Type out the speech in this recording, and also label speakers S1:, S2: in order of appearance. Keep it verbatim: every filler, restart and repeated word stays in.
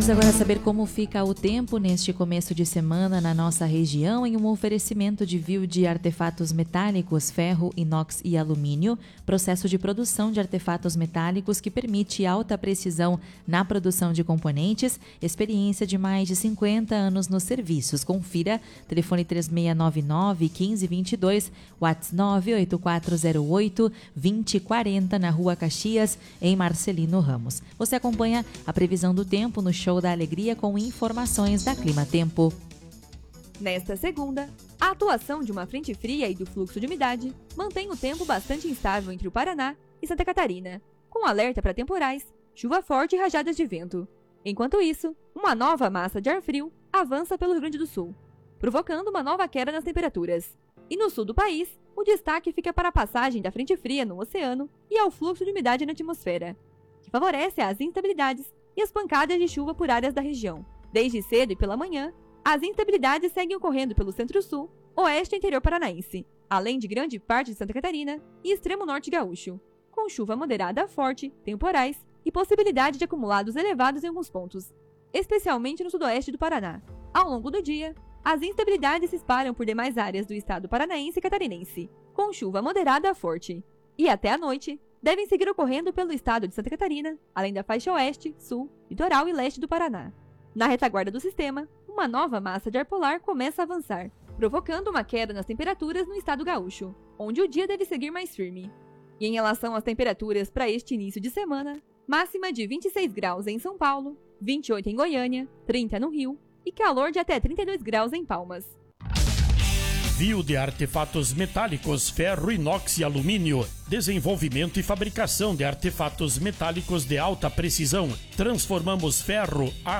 S1: Vamos agora saber como fica o tempo neste começo de semana na nossa região em um oferecimento de Viu de artefatos metálicos, ferro, inox e alumínio, processo de produção de artefatos metálicos que permite alta precisão na produção de componentes, experiência de mais de cinquenta anos nos serviços. Confira, telefone três seis nove nove, um cinco dois dois, WhatsApp nove oito quatro zero oito, dois zero quatro zero na Rua Caxias, em Marcelino Ramos. Você acompanha a previsão do tempo no Show da Alegria com informações da Clima Tempo.
S2: Nesta segunda, a atuação de uma frente fria e do fluxo de umidade mantém o tempo bastante instável entre o Paraná e Santa Catarina, com alerta para temporais, chuva forte e rajadas de vento. Enquanto isso, uma nova massa de ar frio avança pelo Rio Grande do Sul, provocando uma nova queda nas temperaturas. E no sul do país, o destaque fica para a passagem da frente fria no oceano e ao fluxo de umidade na atmosfera, que favorece as instabilidades e as pancadas de chuva por áreas da região. Desde cedo e pela manhã, as instabilidades seguem ocorrendo pelo centro-sul, oeste e interior paranaense, além de grande parte de Santa Catarina e extremo norte gaúcho, com chuva moderada a forte, temporais e possibilidade de acumulados elevados em alguns pontos, especialmente no sudoeste do Paraná. Ao longo do dia, as instabilidades se espalham por demais áreas do estado paranaense e catarinense, com chuva moderada a forte. E até a noite, devem seguir ocorrendo pelo estado de Santa Catarina, além da faixa oeste, sul, litoral e leste do Paraná. Na retaguarda do sistema, uma nova massa de ar polar começa a avançar, provocando uma queda nas temperaturas no estado gaúcho, onde o dia deve seguir mais firme. E em relação às temperaturas para este início de semana, máxima de vinte e seis graus em São Paulo, vinte e oito em Goiânia, trinta no Rio e calor de até trinta e dois graus em Palmas.
S3: Viu de artefatos metálicos, ferro, inox e alumínio. Desenvolvimento e fabricação de artefatos metálicos de alta precisão. Transformamos ferro,